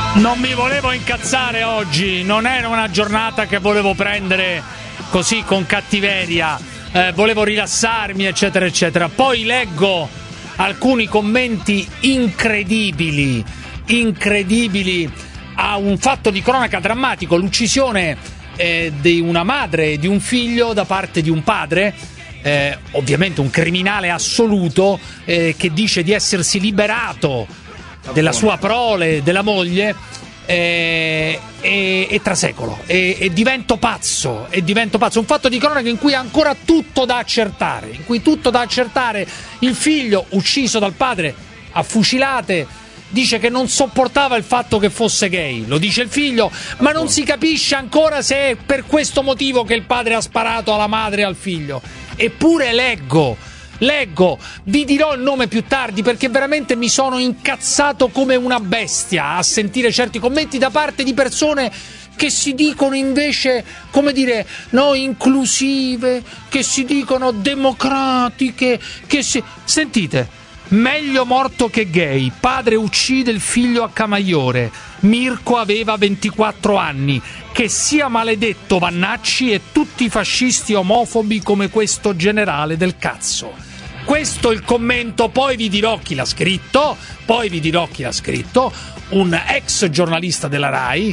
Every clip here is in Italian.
Non mi volevo incazzare oggi, non era una giornata che volevo prendere così con cattiveria, volevo rilassarmi eccetera eccetera. Poi leggo alcuni commenti incredibili a un fatto di cronaca drammatico, l'uccisione di una madre e di un figlio da parte di un padre, ovviamente un criminale assoluto, che dice di essersi liberato della sua prole, della moglie, e trasecolo, e divento pazzo, un fatto di cronaca in cui ancora tutto da accertare, il figlio ucciso dal padre a fucilate, dice che non sopportava il fatto che fosse gay, lo dice il figlio, ma non si capisce ancora se è per questo motivo che il padre ha sparato alla madre e al figlio. Eppure leggo, vi dirò il nome più tardi, perché veramente mi sono incazzato come una bestia a sentire certi commenti da parte di persone che si dicono invece, come dire, no, inclusive, che si dicono democratiche, sentite, meglio morto che gay, padre uccide il figlio a Camaiore, Mirko aveva 24 anni, che sia maledetto Vannacci e tutti i fascisti omofobi come questo generale del cazzo. Questo è il commento, poi vi dirò chi l'ha scritto, un ex giornalista della Rai,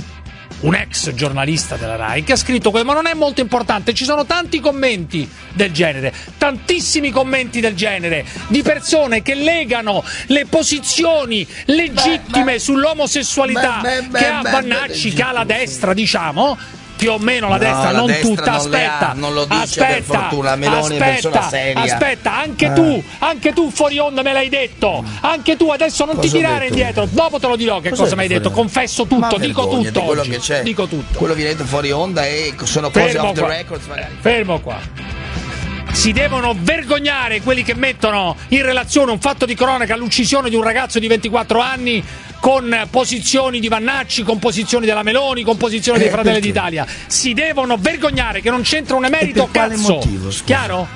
che ha scritto quello, ma non è molto importante, ci sono tanti commenti del genere, tantissimi commenti del genere, di persone che legano le posizioni legittime sull'omosessualità che ha Vannacci, che ha la destra, diciamo, più o meno la destra, non destra tutta, non aspetta, non lo dice per fortuna, Meloni è persona seria. Aspetta, anche tu fuori onda me l'hai detto, anche tu, adesso non ti tirare indietro, dopo te lo dirò che cosa mi hai detto, confesso tutto, dico tutto quello oggi, che c'è, dico tutto. Quello viene detto fuori onda e sono cose off the record. Fermo qua. Si devono vergognare quelli che mettono in relazione un fatto di cronaca, l'uccisione di un ragazzo di 24 anni, con posizioni di Vannacci, con posizioni della Meloni, con posizioni dei Fratelli d'Italia. Si devono vergognare, che non c'entra un emerito cazzo. Motivo, chiaro?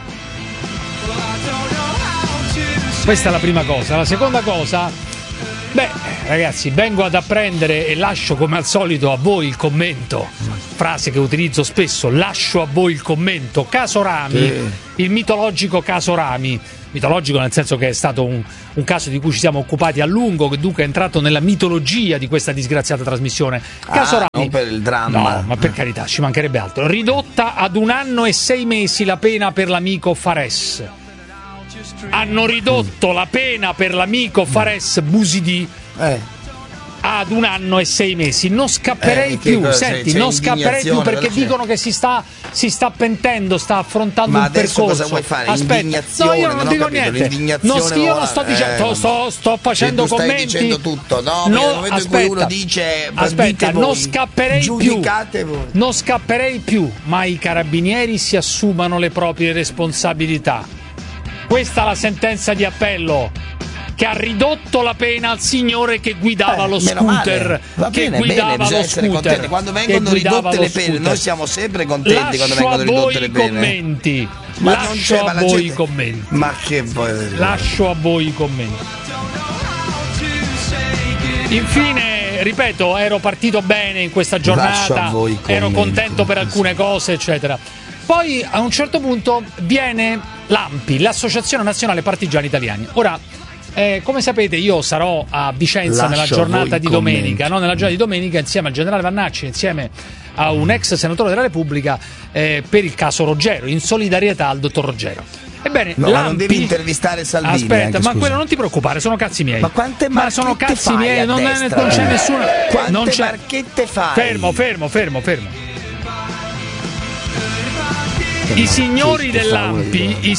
Questa è la prima cosa. La seconda cosa, ragazzi, vengo ad apprendere e lascio come al solito a voi il commento, frase che utilizzo spesso, lascio a voi il commento. Caso Rami, il mitologico caso Rami, mitologico nel senso che è stato un caso di cui ci siamo occupati a lungo, che dunque è entrato nella mitologia di questa disgraziata trasmissione. Caso Rami, non per il dramma, no, ma per carità, ci mancherebbe altro. Ridotta ad 1 anno e 6 mesi la pena per l'amico Fares. Hanno ridotto la pena per l'amico Fares Busidi ad 1 anno e 6 mesi. Non scapperei più, senti, non scapperei più, perché dicono che si sta pentendo, sta affrontando un percorso. Ma adesso cosa vuoi fare? Aspetta, no, io non dico niente. Io non sto dicendo, sto facendo commenti. Stai dicendo tutto, no? Nel momento in cui uno dice, aspetta, non scapperei più. Voi. Non scapperei più, ma i carabinieri si assumano le proprie responsabilità. Questa è la sentenza di appello, che ha ridotto la pena al signore che guidava lo scooter. Quando vengono ridotte le pene, noi siamo sempre contenti quando vengono ridotte le pene. Lascio a voi i commenti. Ma che vuoi? Lascio a voi i commenti. Infine, ripeto, ero partito bene in questa giornata, ero contento per alcune cose, eccetera. Poi a un certo punto viene l'ANPI, l'Associazione Nazionale Partigiani Italiani. Ora, come sapete, io sarò a Vicenza nella giornata di domenica, no? Nella giornata di domenica, insieme al generale Vannacci, insieme a un ex senatore della Repubblica, per il caso Roggero, in solidarietà al dottor Roggero. Ebbene, ma non devi intervistare Salvini. Aspetta, ma quello non ti preoccupare, sono cazzi miei. Ma quante marchette sono cazzi miei, non c'è nessuno. Quante marchette fai? Fermo. I signori dell'ANPI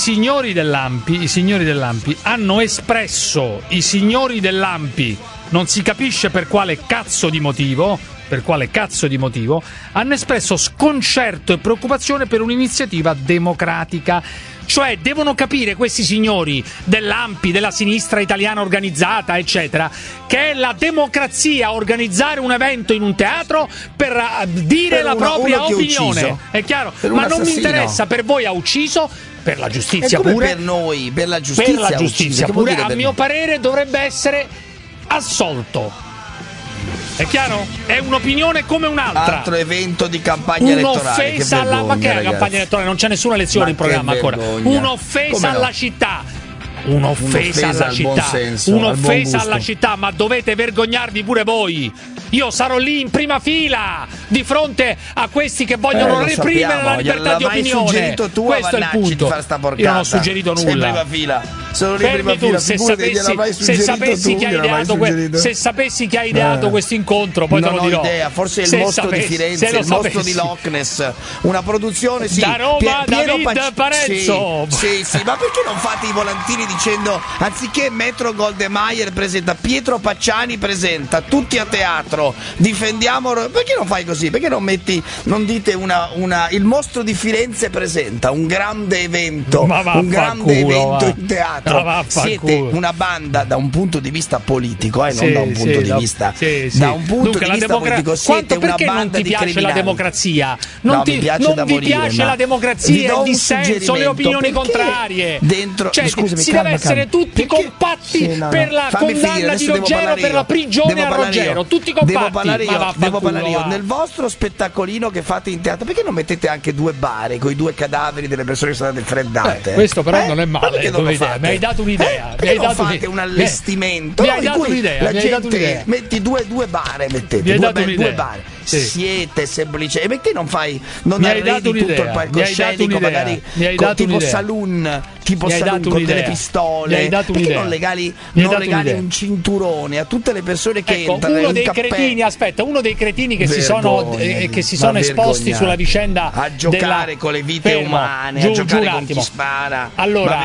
hanno espresso, non si capisce per quale cazzo di motivo, hanno espresso sconcerto e preoccupazione per un'iniziativa democratica. Cioè, devono capire questi signori dell'ANPI, della sinistra italiana organizzata, eccetera, che è la democrazia organizzare un evento in un teatro per dire la propria opinione. È chiaro? Ma non mi interessa, per voi ha ucciso, per la giustizia pure. Per noi, per la giustizia pure, a mio parere dovrebbe essere assolto. È chiaro? È un'opinione come un'altra. Altro evento di campagna elettorale. Un'offesa alla... Ma che è la campagna elettorale? Non c'è nessuna elezione in programma ancora. Un'offesa alla città. Un'offesa alla città, un'offesa alla città, ma dovete vergognarvi pure voi. Io sarò lì in prima fila di fronte a questi che vogliono reprimere la libertà di opinione. Questo è il punto. Io non ho suggerito nulla. In prima fila. Sono lì in prima fila. Se sapessi chi ha ideato questo incontro, poi te lo dirò. Idea. Forse il mostro di Firenze, il mostro di Loch Ness, una produzione da Roma, David Parenzo. Sì, ma perché non fate i volantini dicendo anziché Metro Goldemeier presenta Pietro Pacciani presenta tutti a teatro, difendiamo, perché non fai così? Perché non dite il mostro di Firenze presenta un grande evento, in teatro. Siete una banda da un punto di vista politico, non da un punto di vista da un punto di vista politico, siete una banda di criminali. Non ti piace la democrazia? Non vi piace la democrazia, il dissenso, le opinioni contrarie? Dentro, scusami, si deve essere tutti compatti per la condanna di Ruggero, per la prigione a Ruggero, tutti compatti. Devo parlare io. Nel vostro spettacolino che fate in teatro, perché non mettete anche 2 bare con i 2 cadaveri delle persone che sono state freddate? Questo però non è male. Mi hai dato un'idea. Perché non fate un allestimento? Mi hai dato un'idea. La gente metti due bare, mettete due bare. Siete semplici. E perché non arredi tutto il palcoscenico, magari tipo saloon, con delle pistole? Perché non regali un cinturone a tutte le persone che entrano? Uno dei cretini che si sono esposti sulla vicenda a giocare con le vite umane, a giocare con chi spara. Allora,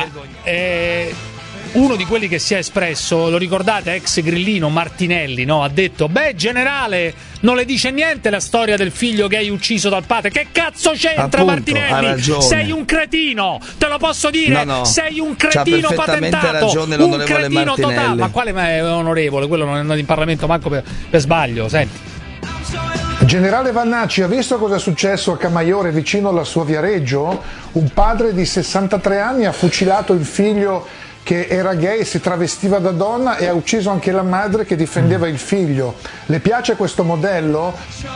uno di quelli che si è espresso, lo ricordate, ex grillino Martinelli, no? Ha detto: beh, generale, non le dice niente la storia del figlio gay ucciso dal padre. Che cazzo c'entra, Martinelli? Sei un cretino, te lo posso dire. Sei un cretino patentato, un cretino totale. Ma quale onorevole? Quello non è andato in Parlamento manco per sbaglio. Senti, Generale Vannacci, ha visto cosa è successo a Camaiore, vicino alla sua Viareggio? Un padre di 63 anni ha fucilato il figlio che era gay, si travestiva da donna e ha ucciso anche la madre che difendeva il figlio. Le piace questo modello?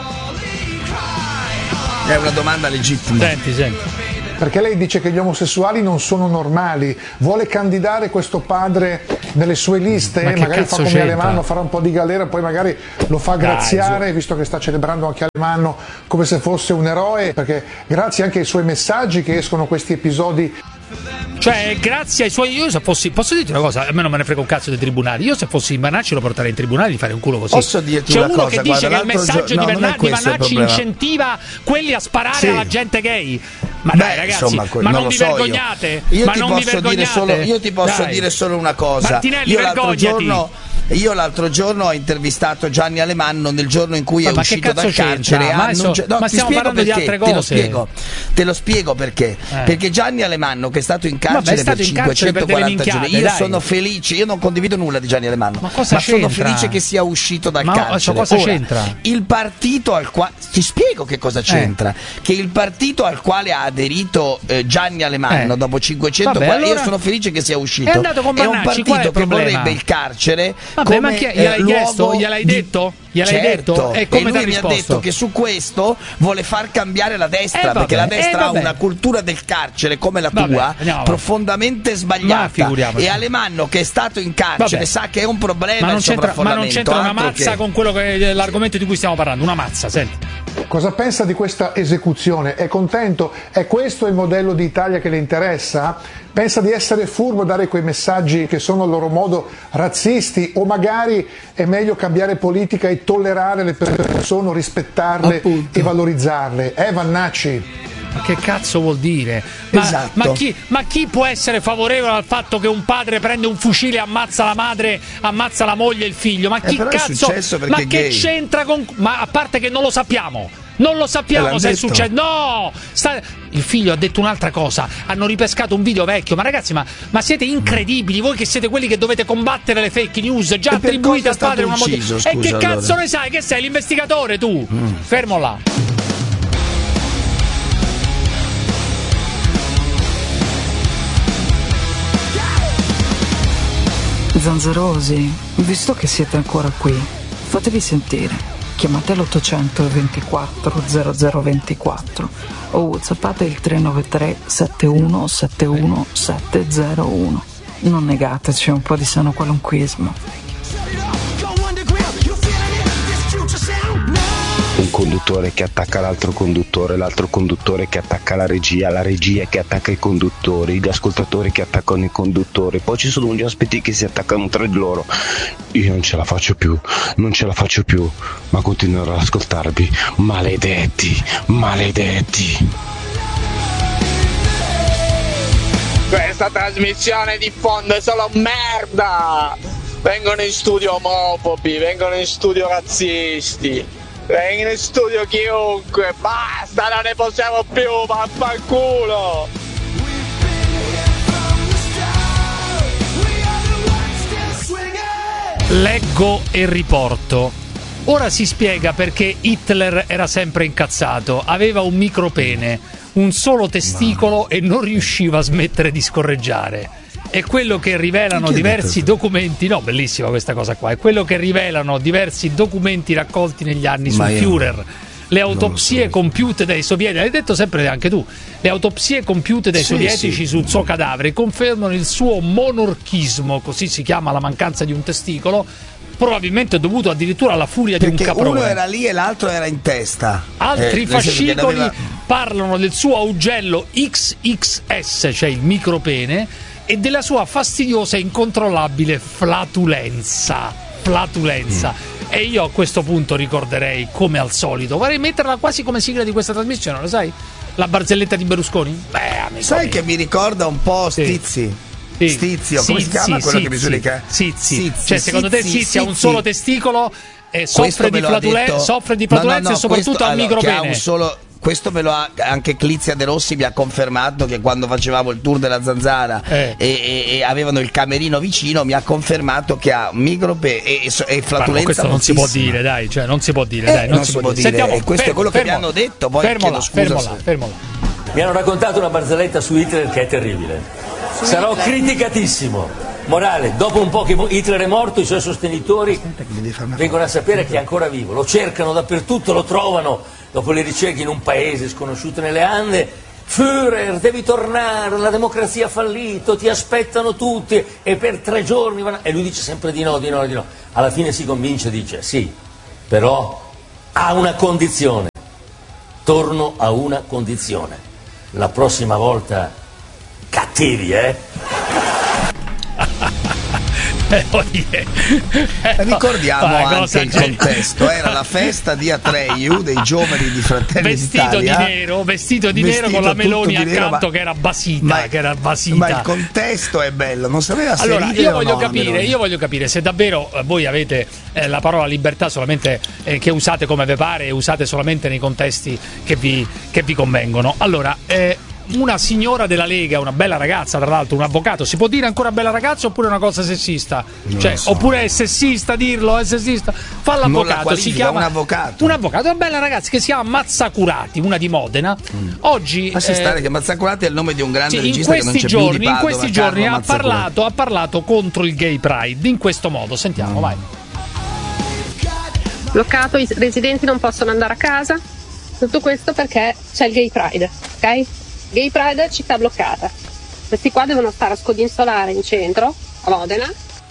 È una domanda legittima. Senti. Perché lei dice che gli omosessuali non sono normali, vuole candidare questo padre nelle sue liste, magari fa come Alemanno, farà un po' di galera, poi magari lo fa graziare, visto che sta celebrando anche Alemanno come se fosse un eroe, perché grazie anche ai suoi messaggi che escono questi episodi. Cioè, grazie ai suoi. Io se fossi. Posso dirti una cosa? A me non me ne frega un cazzo dei tribunali. Io se fossi in Vannacci lo porterei in tribunale di fare un culo così. Posso dirti una cosa? C'è uno che dice che il messaggio di Vannacci incentiva quelli a sparare alla gente gay. Ma dai, ragazzi, insomma, ma non vi vergognate? Io ti posso dire solo una cosa. Martinelli, vergognati. Io l'altro giorno ho intervistato Gianni Alemanno nel giorno in cui è uscito dal carcere. Ma stiamo parlando di altre cose. Te lo spiego perché. Perché Gianni Alemanno, che è stato in carcere per 540 giorni, io sono felice, io non condivido nulla di Gianni Alemanno, ma sono felice che sia uscito dal carcere. Cosa c'entra? Il partito al quale ti spiego che cosa c'entra. Che il partito al quale ha aderito Gianni Alemanno dopo 540, io sono felice che sia uscito. È andato con Vannacci, è un partito che vorrebbe il carcere. Ma gliel'hai chiesto? Gliel'hai detto? Detto? E come lui mi ha detto che su questo vuole far cambiare la destra, perché la destra ha una cultura del carcere come la tua profondamente sbagliata. E Alemanno, che è stato in carcere, sa che è un problema. Ma non c'entra una mazza con quello che è l'argomento di cui stiamo parlando. Una mazza, senti. Cosa pensa di questa esecuzione? È contento? È questo il modello di Italia che le interessa? Pensa di essere furbo, dare quei messaggi che sono a loro modo razzisti, o magari è meglio cambiare politica e tollerare le persone, rispettarle e valorizzarle? Vannacci? Ma che cazzo vuol dire? Esatto. Ma chi può essere favorevole al fatto che un padre prende un fucile e ammazza la madre, ammazza la moglie e il figlio? Ma chi cazzo? Ma che c'entra con. Ma a parte che non lo sappiamo. Non lo sappiamo se è successo. No! Il figlio ha detto un'altra cosa. Hanno ripescato un video vecchio. Ma ragazzi, ma siete incredibili. Voi che siete quelli che dovete combattere le fake news, già attribuite al padre una moglie. E che cazzo ne sai? Che sei l'investigatore tu? Fermo là. Zanzerosi, visto che siete ancora qui, fatevi sentire. chiamate l'800 24 0024 o whatsappate il 393 71 71 701. Non negateci un po' di sano qualunquismo. Un conduttore che attacca l'altro conduttore che attacca la regia che attacca i conduttori, gli ascoltatori che attaccano i conduttori, poi ci sono gli ospiti che si attaccano tra di loro. Io non ce la faccio più, ma continuerò ad ascoltarvi. Maledetti. Questa trasmissione diffonde solo merda. Vengono in studio omofobi, vengono in studio razzisti. Vengono in studio chiunque, basta, non ne possiamo più, vaffanculo! Leggo e riporto. Ora si spiega perché Hitler era sempre incazzato, aveva un micropene, un solo testicolo e non riusciva a smettere di scorreggiare. È quello che rivelano diversi documenti. No, bellissima questa cosa qua. È quello che rivelano diversi documenti raccolti negli anni sul Führer. Le autopsie compiute dai sovietici, l'hai detto sempre anche tu, le autopsie compiute dai sovietici sul suo cadavere confermano il suo monorchismo, così si chiama la mancanza di un testicolo, probabilmente dovuto addirittura alla furia di un caprone. Uno era lì e l'altro era in testa. Altri fascicoli parlano del suo augello XXS, cioè il micropene, e della sua fastidiosa e incontrollabile flatulenza. E io a questo punto ricorderei, come al solito, vorrei metterla quasi come sigla di questa trasmissione, lo sai? La barzelletta di Berlusconi? Sai che mi ricorda un po' Stizzi? Stizio, come si chiama quello che mi giudica? Sizzi. Cioè, secondo te Sizzi ha un solo testicolo e soffre di flatulenza e soprattutto ha un micropene? Questo me lo ha anche Clizia De Rossi, mi ha confermato che quando facevamo il tour della Zanzara e avevano il camerino vicino, mi ha confermato che ha micropene e flatulenza. Questo non si può dire, dai, cioè non si può dire, non si può dire. Sentiamo, e questo è quello che mi hanno detto, poi chiedo scusa. Fermola. Mi hanno raccontato una barzelletta su Hitler che è terribile. Sarò criticatissimo. Morale, dopo un po' che Hitler è morto, i suoi sostenitori vengono a sapere che è ancora vivo, lo cercano dappertutto, lo trovano dopo le ricerche in un paese sconosciuto nelle Ande. Führer, devi tornare, la democrazia ha fallito, ti aspettano tutti, e per 3 giorni e lui dice sempre di no. Alla fine si convince e dice sì, però ha una condizione, torno a una condizione, la prossima volta cattivi, Ricordiamo anche il contesto, era la festa di Atreyu dei giovani di Fratelli d'Italia, vestito di nero con la Meloni accanto che era basita, ma il contesto è bello, non sapeva se allora io voglio capire se davvero voi avete la parola libertà solamente che usate come vi pare e usate solamente nei contesti che vi convengono. Allora una signora della Lega, una bella ragazza, tra l'altro, un avvocato, si può dire ancora bella ragazza oppure è una cosa sessista? Oppure è sessista dirlo? È sessista? Fa l'avvocato, si chiama un avvocato, una bella ragazza che si chiama Mazzacurati, una di Modena. Oggi lascia stare che Mazzacurati è il nome di un grande regista che non c'è più di Padova. In questi giorni ha parlato contro il Gay Pride in questo modo. Sentiamo, vai. Bloccato, i residenti non possono andare a casa. Tutto questo perché c'è il Gay Pride, ok? Gay Pride, città bloccata. Questi qua devono stare a scodinzolare in centro, a Modena,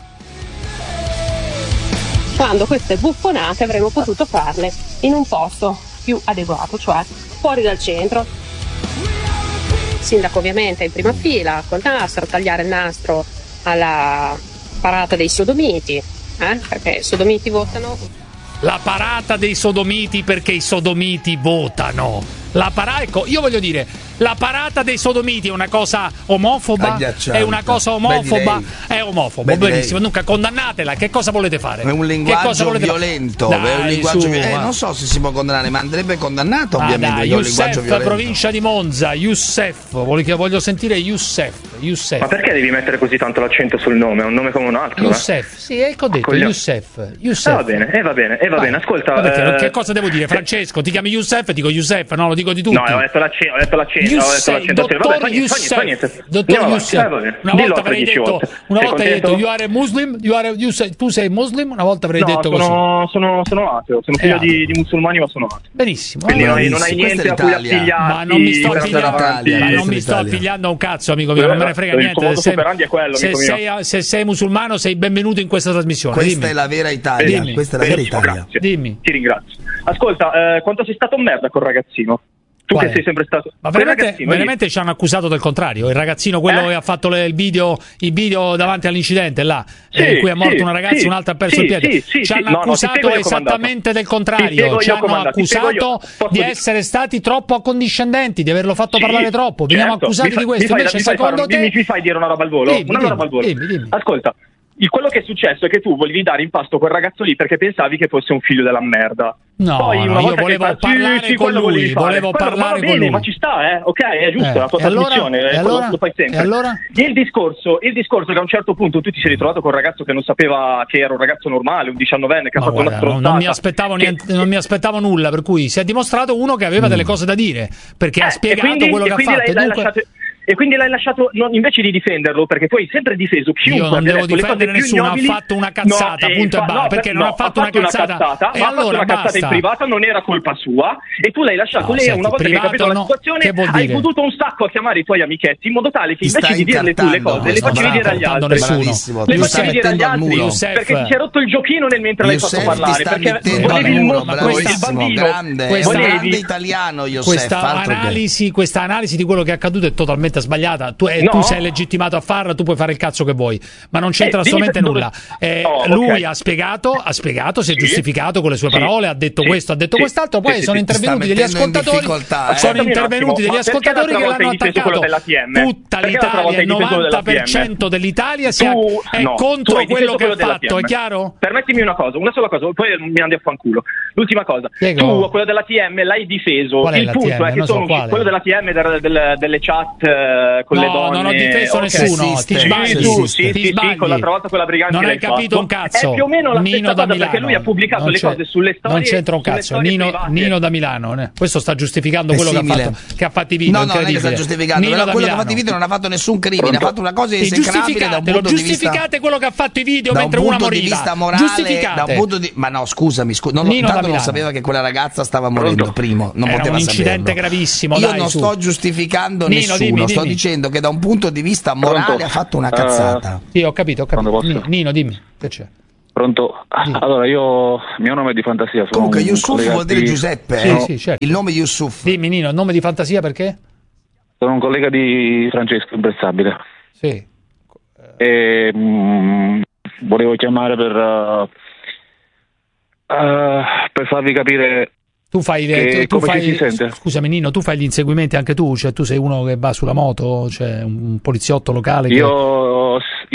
quando queste buffonate avremmo potuto farle in un posto più adeguato, cioè fuori dal centro. Il sindaco ovviamente è in prima fila col nastro, tagliare il nastro alla parata dei sodomiti, perché i sodomiti votano. La parata dei sodomiti perché i sodomiti votano. Ecco, io voglio dire, la parata dei sodomiti è una cosa omofoba? È una cosa omofoba? È omofobo, benissimo. Dunque condannatela, che cosa volete fare? È un linguaggio violento, non so se si può condannare, ma andrebbe condannato ovviamente. Youssef, provincia di Monza, Youssef, voglio sentire Youssef. Youssef. Ma perché devi mettere così tanto l'accento sul nome? È un nome come un altro? Youssef, sì, ecco, ho detto Youssef. Va bene. Ascolta, che cosa devo dire? Francesco, ti chiami Youssef? Dico Youssef, no, lo dico di tutti. No, ho detto l'accento. Dottor Youssef. Dottor Youssef. Una volta avrei detto you are a Muslim, tu sei Muslim, una volta avrei detto così. Sono ateo, sono figlio di musulmani, ma sono ateo. Benissimo. Quindi non hai niente a cui appigliarti. Ma non mi sto appigliando a un cazzo, amico mio, non me ne frega niente. Se sei musulmano sei benvenuto in questa trasmissione. Questa è la vera Italia. Grazie. Dimmi. Ti ringrazio. Ascolta, quanto sei stato merda col ragazzino? Tu che sei sempre stato... Ma veramente ci hanno accusato del contrario. Il ragazzino, quello che ha fatto il video davanti all'incidente là, in cui è morto una ragazza, un'altra ha perso il piede. Ci hanno accusato esattamente del contrario. Ci hanno accusato di essere stati troppo accondiscendenti, di averlo fatto parlare troppo. Veniamo accusati di questo. Invece secondo te... Mi fai dire una roba al volo? Dimmi. Ascolta. Quello che è successo è che tu volevi dare in pasto quel ragazzo lì perché pensavi che fosse un figlio della merda. No, io volevo parlare con lui, ma ci sta, ok, è giusto, la tua trasmissione, lo fai sempre. Il discorso è che a un certo punto tu ti sei ritrovato con un ragazzo che non sapeva che era un ragazzo normale, un 19enne che ha fatto una stronzata. Non mi aspettavo nulla, per cui si è dimostrato uno che aveva delle cose da dire, perché ha spiegato quello che ha fatto. E quindi l'hai lasciato, invece di difenderlo, perché tu hai sempre difeso chiunque. Io non devo difendere nessuno, ha fatto una cazzata, punto e basta, perché non ha fatto una cazzata. E allora una cazzata in privato, non era colpa sua, e tu l'hai lasciato. Lei una volta che hai capito la situazione, hai potuto un sacco a chiamare i tuoi amichetti, in modo tale che invece di dirle tu le cose, le facevi dire agli altri. Le facevi dire agli altri, perché ti si è rotto il giochino nel mentre l'hai fatto parlare, perché volevi il mostro, il bambino, grande italiano, questa analisi di quello che è accaduto è totalmente sbagliata. Tu sei legittimato a farla, tu puoi fare il cazzo che vuoi, ma non c'entra assolutamente nulla. Lui ha spiegato, si è giustificato con le sue parole, ha detto questo, ha detto quest'altro, poi sono intervenuti degli ascoltatori che l'hanno attaccato. Tutta l'Italia, il 90% dell'Italia è contro quello che ha fatto, è chiaro? Permettimi una sola cosa, poi mi andi a fanculo. L'ultima cosa, tu quello dell'ATM l'hai difeso. Il punto è che sono quello dell'ATM delle chat con le donne. Non ho difeso nessuno, ti sbagli. Sì, con l'altra volta con la brigante. Non hai capito un cazzo. È più o meno la stessa cosa, perché lui ha pubblicato le cose sulle storie. Non c'entra un cazzo. Nino da Milano, questo sta giustificando quello che ha fatto i video. No, non è che sta giustificando, quello che ha fatto i video non ha fatto nessun crimine, ha fatto una cosa esecrabile da un punto di vista. Giustificate quello che ha fatto i video mentre una moriva. Da un punto di vista morale, ma no, scusami, tanto non sapeva che quella ragazza stava morendo primo, non poteva saperlo. Era un incidente gravissimo. Io non sto giustificando nessuno, sto dicendo che da un punto di vista morale ha fatto una cazzata. Sì, ho capito. Nino, dimmi, che c'è? Pronto? Allora, mio nome è di fantasia. Comunque Yusuf vuol dire Giuseppe, sì, certo. Il nome Yusuf. Dimmi Nino, il nome di fantasia perché? Sono un collega di Francesco Imprezzabile. Sì. E volevo chiamare per farvi capire. Scusami Nino, tu fai gli inseguimenti anche tu? Cioè tu sei uno che va sulla moto, cioè un poliziotto locale? Io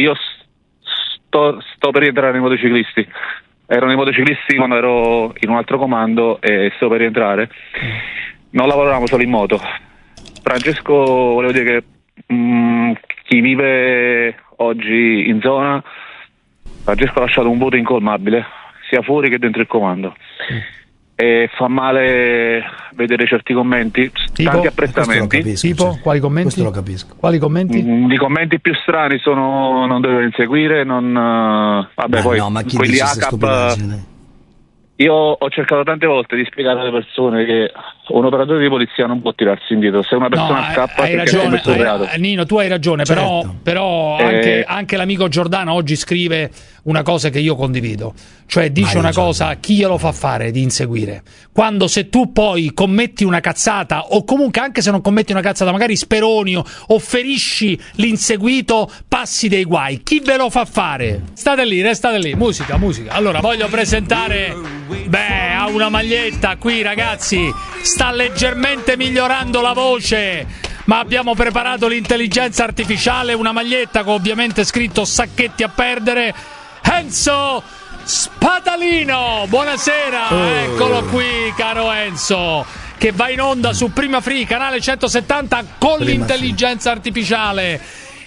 sto per rientrare nei motociclisti. Ero nei motociclisti quando ero in un altro comando e sto per rientrare. Non lavoravamo solo in moto. Francesco, volevo dire che chi vive oggi in zona, Francesco ha lasciato un vuoto incolmabile, sia fuori che dentro il comando. E fa male vedere certi commenti, tanti apprezzamenti. Tipo, quali commenti? Questo lo capisco. Quali commenti? I commenti più strani sono non dovevo inseguire, quelli ACAP. Io ho cercato tante volte di spiegare alle persone che un operatore di polizia non può tirarsi indietro. Se una persona scappa, hai ragione, Nino, tu hai ragione, certo. però anche l'amico Giordano oggi scrive una cosa che io condivido, cioè dice una cosa: chi glielo fa fare di inseguire? Quando se tu poi commetti una cazzata, o comunque anche se non commetti una cazzata, magari speroni o ferisci l'inseguito, passi dei guai, chi ve lo fa fare? Restate lì, musica. Allora voglio presentare, ha una maglietta qui, ragazzi, sta leggermente migliorando la voce, ma abbiamo preparato l'intelligenza artificiale, una maglietta con ovviamente scritto "Sacchetti a perdere". Enzo Spadalino, buonasera, eccolo qui, caro Enzo, che va in onda su Prima Free, canale 170 con l'intelligenza artificiale.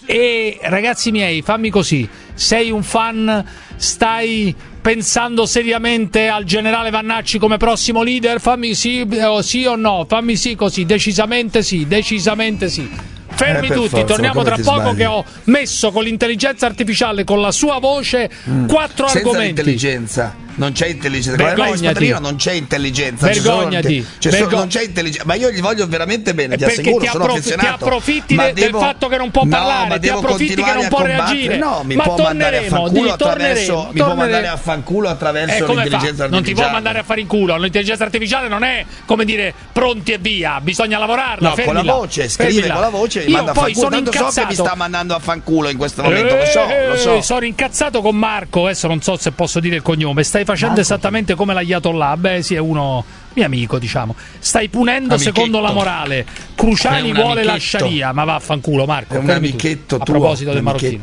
E ragazzi miei, fammi così, sei un fan, stai pensando seriamente al generale Vannacci come prossimo leader? Fammi sì o no, fammi sì così, decisamente sì. Fermi tutti, forza, torniamo tra poco sbagli. Che ho messo con l'intelligenza artificiale, con la sua voce, 4 senza argomenti. Intelligenza. Non c'è intelligenza, vergognati. Non c'è intelligenza, vergognati. Non c'è intelligenza, ma io gli voglio veramente bene, ti assicuro, sono affezionato. Ti approfitti del fatto che non può parlare, ti approfitti che non può reagire. No, mi può mandare a fanculo attraverso l'intelligenza artificiale. Non ti può mandare a fare in culo, l'intelligenza artificiale non è come dire pronti e via, bisogna lavorarla. No, con la voce, scrive con la voce, mi manda a fanculo. Tanto so che mi sta mandando a fanculo in questo momento, lo so. Sono incazzato con Marco, adesso non so se posso dire il cognome, stai facendo esattamente come l'Ayatollah, sì, è uno mio amico, diciamo. Stai punendo amichetto. Secondo la morale. Cruciani vuole la Sharia, ma vaffanculo Marco. È un amichetto tuo. A proposito del marocchino.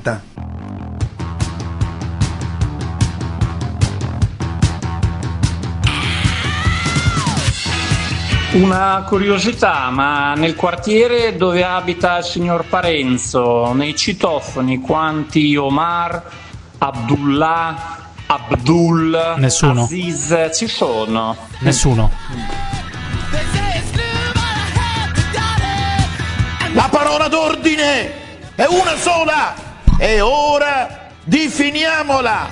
Una curiosità, ma nel quartiere dove abita il signor Parenzo, nei citofoni, quanti Omar, Abdullah, Abdul, nessuno. Aziz ci sono? Nessuno. La parola d'ordine è una sola e ora definiamola.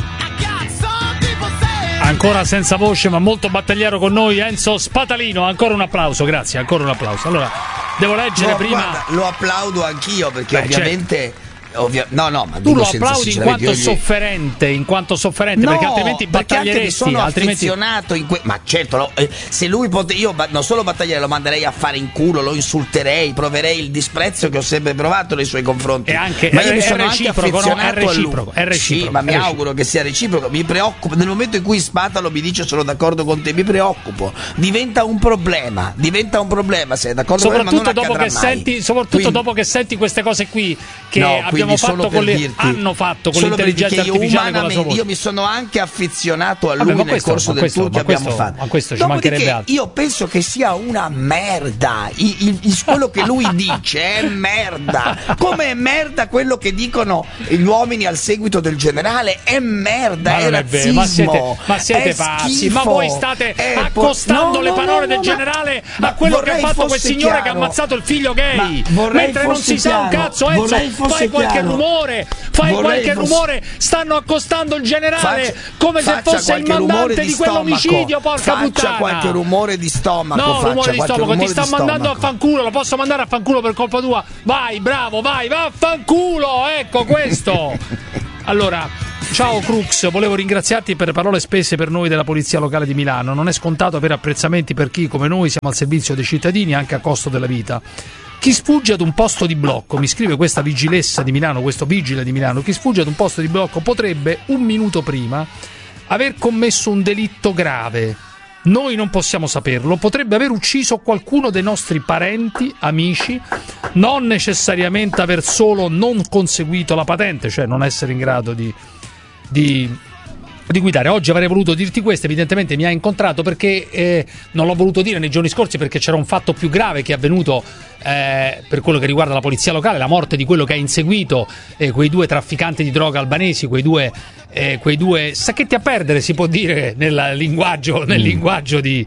Ancora senza voce ma molto battagliero con noi Enzo Spatalino, ancora un applauso, grazie, ancora un applauso. Allora, devo leggere prima. Guarda, lo applaudo anch'io perché ovviamente ma tu lo applaudi in quanto sofferente, perché altrimenti battaglieresti. Sono affezionato ma certo, se lui io non solo battagliare, lo manderei a fare in culo, lo insulterei, proverei il disprezzo che ho sempre provato nei suoi confronti. E anche, ma io mi sono anche affezionato a lui. È reciproco. Sì, ma mi auguro che sia reciproco. Mi preoccupo nel momento in cui Spatalo mi dice sono d'accordo con te, mi preoccupo. Diventa un problema, sei d'accordo con me, ma non accadrà mai. Soprattutto dopo che senti queste cose qui che hanno fatto con l'intelligenza artificiale con la sua voce. Io mi sono anche affezionato a lui nel corso del tour che abbiamo fatto. Ma questo ci mancherebbe altro. Io penso che sia una merda. Quello che lui dice è merda. Come è merda quello che dicono gli uomini al seguito del generale? È merda, è razzismo. Ma siete pazzi. Ma voi state accostando le parole del generale a quello che ha fatto quel signore che ha ammazzato il figlio gay. Mentre non si sa un cazzo, Enzo, fai qualche rumore, stanno accostando il generale come se fosse il mandante di quell'omicidio, porca puttana. Faccia qualche rumore di stomaco. Rumore di stomaco, ti sta mandando a fanculo, lo posso mandare a fanculo per colpa tua. Vai, bravo, vai, vaffanculo, ecco questo. Allora, ciao Crux, volevo ringraziarti per le parole spese per noi della Polizia Locale di Milano. Non è scontato avere apprezzamenti per chi come noi siamo al servizio dei cittadini anche a costo della vita. Chi sfugge ad un posto di blocco, mi scrive questa vigilessa di Milano, questo vigile di Milano, chi sfugge ad un posto di blocco potrebbe, un minuto prima, aver commesso un delitto grave. Noi non possiamo saperlo, potrebbe aver ucciso qualcuno dei nostri parenti, amici, non necessariamente aver solo non conseguito la patente, cioè non essere in grado di guidare. Oggi avrei voluto dirti questo, evidentemente mi ha incontrato perché non l'ho voluto dire nei giorni scorsi perché c'era un fatto più grave che è avvenuto per quello che riguarda la polizia locale, la morte di quello che ha inseguito quei due trafficanti di droga albanesi, quei due sacchetti a perdere, si può dire nel linguaggio di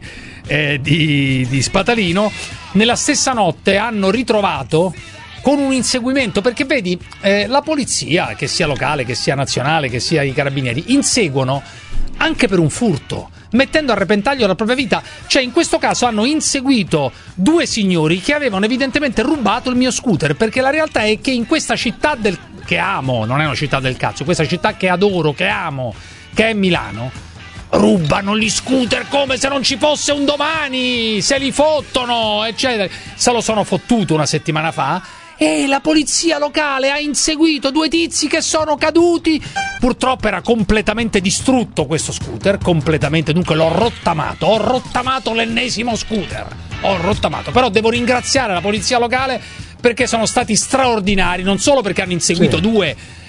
Spatalino. Nella stessa notte hanno ritrovato con un inseguimento, perché vedi, la polizia, che sia locale, che sia nazionale, che sia i carabinieri, inseguono anche per un furto, mettendo a repentaglio la propria vita. Cioè, in questo caso hanno inseguito due signori che avevano evidentemente rubato il mio scooter, perché la realtà è che in questa città che amo, non è una città del cazzo, questa città che adoro, che amo, che è Milano, rubano gli scooter come se non ci fosse un domani, se li fottono, eccetera. Se lo sono fottuto una settimana fa e la polizia locale ha inseguito due tizi che sono caduti. Purtroppo era completamente distrutto questo scooter, completamente, dunque l'ho rottamato, ho rottamato l'ennesimo scooter, però devo ringraziare la polizia locale perché sono stati straordinari, non solo perché hanno inseguito due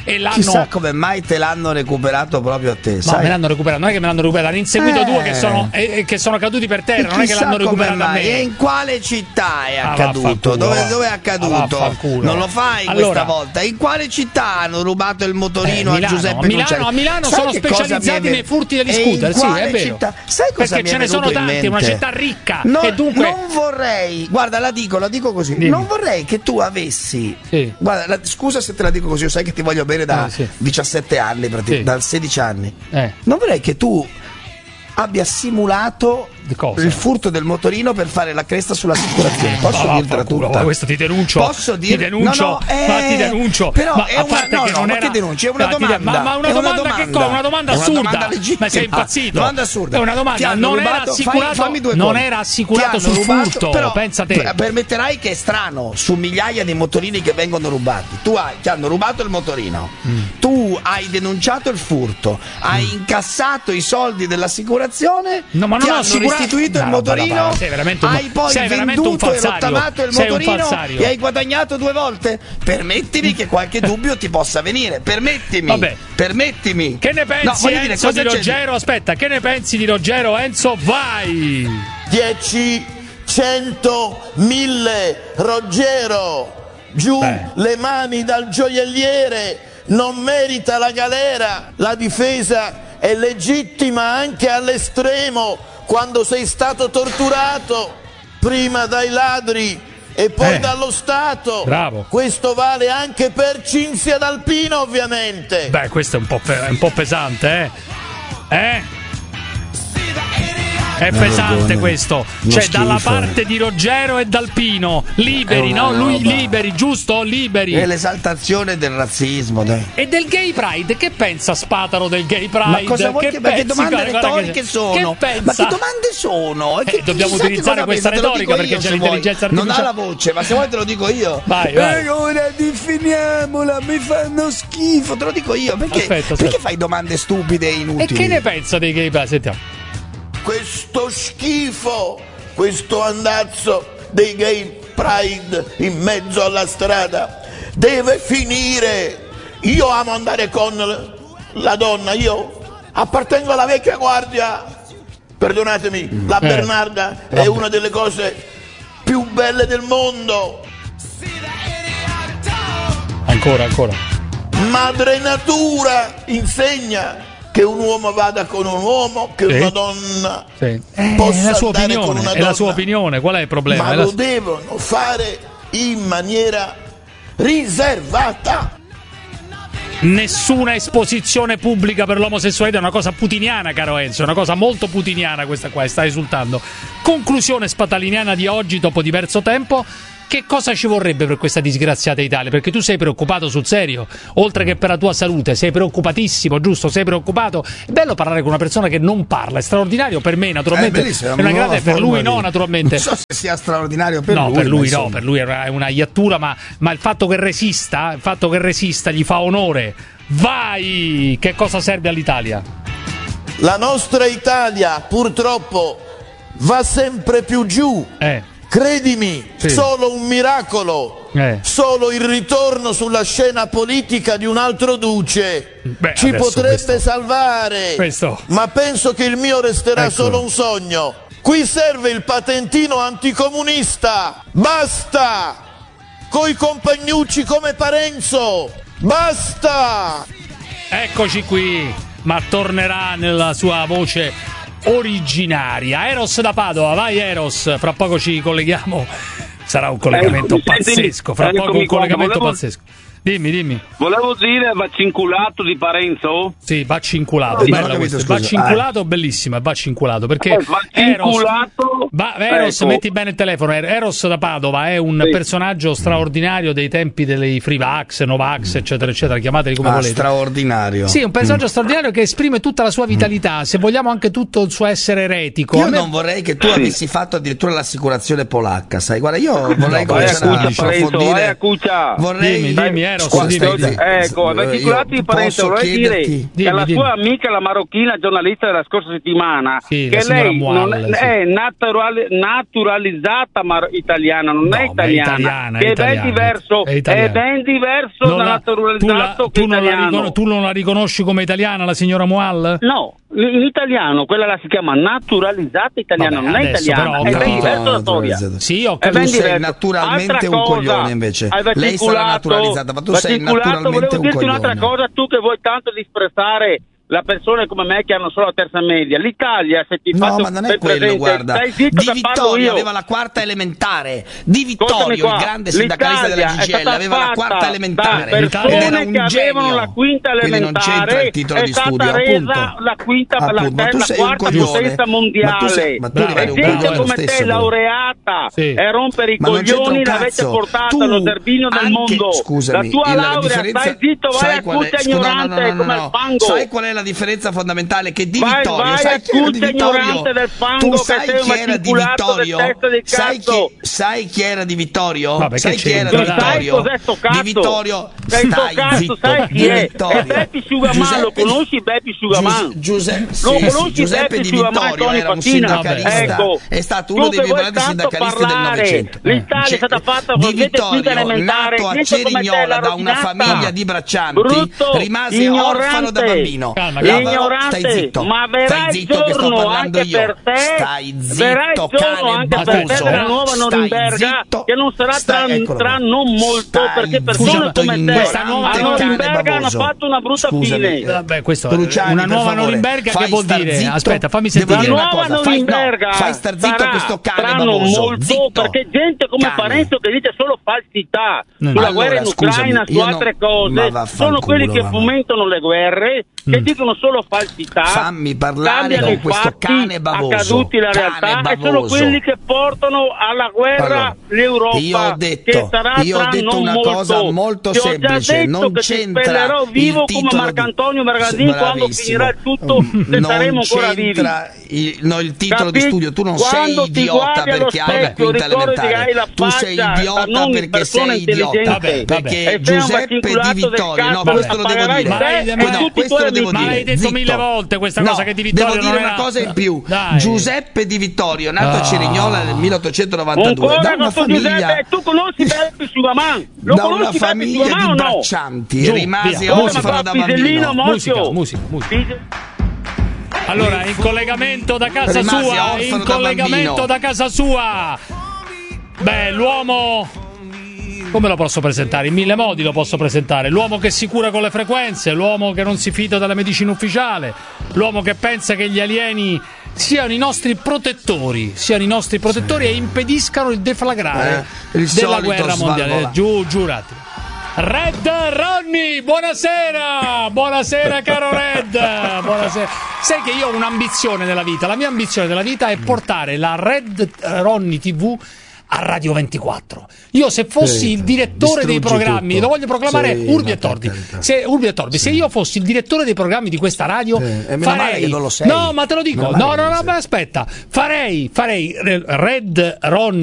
e l'hanno... Chissà come mai te l'hanno recuperato proprio a te, sai? Me l'hanno recuperato, non è che me l'hanno recuperato, hanno inseguito due che sono caduti per terra, non è che l'hanno recuperato a me. E in quale città è accaduto? Dove è accaduto? Non lo fai questa volta. In quale città hanno rubato il motorino a Giuseppe Luciani? A Milano sono specializzati nei furti degli scooter, sì, è vero. Sai cosa perché ce ne sono tanti, è una città ricca e dunque non vorrei, guarda, la dico così. Dimmi. Non vorrei che tu avessi guarda, scusa se te la dico così, io sai che ti voglio bene da 17 anni, da 16 anni. Non vorrei che tu abbia simulato il furto del motorino per fare la cresta sull'assicurazione. Posso dirtela tutta? Questo ti denuncio. Posso dire? Ti denuncio. Ti denuncio. Però ma è una che denunci? È una domanda. Ma una domanda che cosa? Una domanda assurda. Ma sei impazzito? Domanda assurda. È una domanda. Non era assicurato. Non era assicurato sul furto. Però, pensa te. Permetterai che è strano su migliaia di motorini che vengono rubati. Ti hanno rubato il motorino. Tu hai denunciato il furto. Hai incassato i soldi dell'assicurazione. No, ma non ho restituito il motorino, hai poi venduto e rottamato il motorino e hai guadagnato 2 volte. Permettimi che qualche dubbio ti possa venire. Permettimi. Che ne pensi, Enzo, di Ruggero? Aspetta, che ne pensi di Ruggero, Enzo? Vai! 10, 100, 1000, Ruggero, giù le mani dal gioielliere, non merita la galera. La difesa è legittima anche all'estremo, quando sei stato torturato prima dai ladri e poi dallo Stato. Bravo. Questo vale anche per Cinzia D'Alpino, ovviamente. Questo è un po' pesante, È pesante questo, cioè dalla parte di Ruggero e D'Alpino, liberi, no? Lui liberi, giusto? Liberi. È l'esaltazione del razzismo, dai. E del gay pride, che pensa Spataro del gay pride? Ma cosa vuoi che domande retoriche sono? Che pensa? Ma che domande sono? Dobbiamo utilizzare questa retorica perché c'è l'intelligenza artificiale. Non ha la voce, ma se vuoi te lo dico io. Vai. Ora definiamola, mi fanno schifo, te lo dico io. Perché fai domande stupide e inutili? E che ne pensa dei gay pride? Sentiamo. Questo schifo, questo andazzo dei gay pride in mezzo alla strada deve finire. Io amo andare con la donna, io appartengo alla vecchia guardia, perdonatemi, la Bernarda è una delle cose più belle del mondo. Ancora. Madre natura insegna che un uomo vada con un uomo, che una donna possa andare con una donna. È la sua opinione, qual è il problema? Ma lo devono fare in maniera riservata. Nessuna esposizione pubblica per l'omosessualità, è una cosa putiniana, caro Enzo, è una cosa molto putiniana questa qua, stai esultando. Conclusione spataliniana di oggi dopo diverso tempo. Che cosa ci vorrebbe per questa disgraziata Italia? Perché tu sei preoccupato sul serio, oltre che per la tua salute, sei preoccupatissimo, giusto? Sei preoccupato. È bello parlare con una persona che non parla, è straordinario per me, naturalmente. È una grande, per lui no, naturalmente. Non so se sia straordinario per lui. No, per lui è una iattura, ma il fatto che resista gli fa onore. Vai! Che cosa serve all'Italia? La nostra Italia, purtroppo, va sempre più giù. Credimi, solo un miracolo, solo il ritorno sulla scena politica di un altro duce ci potrebbe salvare. Ma penso che il mio resterà solo un sogno. Qui serve il patentino anticomunista. Basta! Coi compagnucci come Parenzo. Basta! Eccoci qui, ma tornerà nella sua voce originaria. Eros da Padova, vai Eros, fra poco ci colleghiamo, sarà un collegamento pazzesco, fra poco un collegamento pazzesco. Dimmi. Volevo dire Vaccinculato di Parenzo? Sì, Vaccinculato, Vaccinculato, bellissima, Vaccinculato, perché Eros, metti bene il telefono, Eros da Padova è un personaggio straordinario dei tempi dei free vax, Novax, eccetera, eccetera, chiamateli come volete. Straordinario. Sì, un personaggio straordinario che esprime tutta la sua vitalità, se vogliamo anche tutto il suo essere eretico. Io non vorrei che tu avessi fatto addirittura l'assicurazione polacca, sai, guarda, io vorrei cominciare a approfondire. Dimmi, Ecco, articolato di Parenzo, vorrei dire che la sua amica, la marocchina giornalista della scorsa settimana, che lei non è naturalizzata italiana, non è italiana, che è ben diverso, è ben diverso da naturalizzato che italiano. Tu non la riconosci come italiana, la signora Mual? No, in italiano quella la si chiama naturalizzata italiana, non è italiana, è ben diverso la storia. Sì, ho capito. Tu sei naturalmente un coglione invece. Lei sarà naturalizzata, ma tu sei naturalmente un coglione. Volevo dirti un'altra cosa, tu che vuoi tanto disprezzare la persone come me che hanno solo la terza media. L'Italia, se ti no, ma non è quello, presente, guarda. Stai zitto, Di Vittorio aveva la quarta elementare. Di Vittorio, il grande sindacalista della CGIL, aveva la quarta elementare. Persone che avevano la quinta elementare, è stata resa la quinta, la quarta potenza mondiale. E gente come te, laureata, e rompere i coglioni, l'avete portata allo zerbino del mondo. La tua laurea, stai zitto, vai a cuccia ignorante come il fango. Sai qual è la differenza fondamentale? Che Di Vittorio, sai chi era Di Vittorio? Tu sai chi era Di Vittorio? Sai chi era Di Vittorio? Sai chi era Di Vittorio? Di Vittorio, stai zitto. Sai chi è? È Beppi Sugaman, lo conosci Beppi Sugaman? Giuseppe Di Vittorio era un sindacalista, è stato uno dei più grandi sindacalisti del Novecento. L'Italia è stata fatta Di Vittorio, nato a Cerignola da una famiglia di braccianti, rimase orfano da bambino. Ignorante, stai zitto, ma verrà il giorno anche io. per te, stai zitto, verrà il giorno anche per te della nuova Norimberga, che non sarà tra non molto, perché persone come te a Norimberga hanno fatto una brutta fine. Vabbè, questo una nuova Norimberga che vuol dire? Zitto. Aspetta, fammi sentire una nuova Norimberga. Fai star zitto questo cane baboso. Molto, perché gente come Parenzo che dice solo falsità sulla guerra in Ucraina, su altre cose, sono quelli che fomentano le guerre, che dicono solo falsità, fammi parlare con questo cane baboso, accaduti la realtà, e sono quelli che portano alla guerra l'Europa. Io ho detto una cosa molto semplice, non c'entra vivo come Marcantonio Margandini quando finirà il tutto, se saremo ancora vivi. Il titolo di studio, tu non sei idiota perché hai la quinta elementare, tu sei idiota perché sei idiota, perché Giuseppe Di Vittorio, no, questo lo devo dire, questo lo devo dire. Ma l'hai detto 1000 volte questa cosa che Di Vittorio devo dire una cosa in più. Giuseppe Di Vittorio, nato a Cerignola nel 1892 da una famiglia, tu conosci Beppi Sugaman? Da una famiglia di braccianti, rimase orfano da bambino. Musica. Allora, in collegamento da casa sua, beh, l'uomo, come lo posso presentare? In 1000 modi lo posso presentare. L'uomo che si cura con le frequenze, l'uomo che non si fida della medicina ufficiale, l'uomo che pensa che gli alieni siano i nostri protettori e impediscano il deflagrare della guerra mondiale. Giurati. Red Ronny, buonasera caro Red, buonasera. Sai che io ho un'ambizione nella vita, la mia ambizione nella vita è portare la Red Ronny TV a Radio 24. Io se fossi il direttore dei programmi, tutto. Lo voglio proclamare Urbi e Torbi. Se io fossi il direttore dei programmi di questa radio, farei. Non lo sei. No, ma te lo dico. No, aspetta. Farei Red Ronny